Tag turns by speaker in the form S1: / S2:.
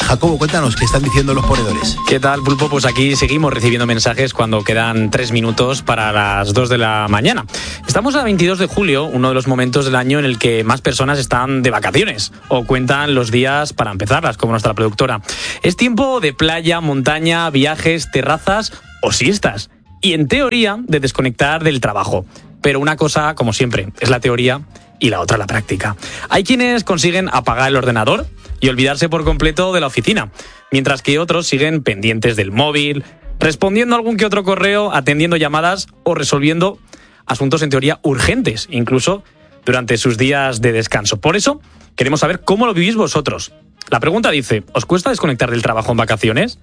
S1: Jacobo, cuéntanos, ¿qué están diciendo los ponedores?
S2: ¿Qué tal, Pulpo? Pues aquí seguimos recibiendo mensajes cuando quedan 3 minutos para las 2 de la mañana. Estamos a 22 de julio, uno de los momentos del año en el que más personas están de vacaciones o cuentan los días para empezarlas, como nuestra productora. Es tiempo de playa, montaña, viajes, terrazas o siestas. Y en teoría, de desconectar del trabajo. Pero una cosa, como siempre, es la teoría y la otra la práctica. Hay quienes consiguen apagar el ordenador y olvidarse por completo de la oficina, mientras que otros siguen pendientes del móvil, respondiendo a algún que otro correo, atendiendo llamadas o resolviendo asuntos en teoría urgentes, incluso durante sus días de descanso. Por eso, queremos saber cómo lo vivís vosotros. La pregunta dice, ¿os cuesta desconectar del trabajo en vacaciones?